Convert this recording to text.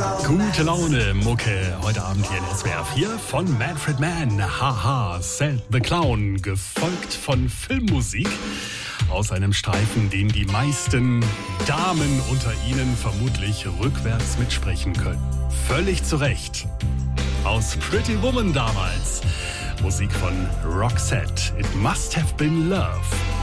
Gute Laune, Mucke. Heute Abend hier in SWR 4 von Manfred Mann. Haha, Salt the Clown. Gefolgt von Filmmusik aus einem Streifen, den die meisten Damen unter Ihnen vermutlich rückwärts mitsprechen können. Völlig zu Recht. Aus Pretty Woman damals. Musik von Roxette. It Must Have Been Love.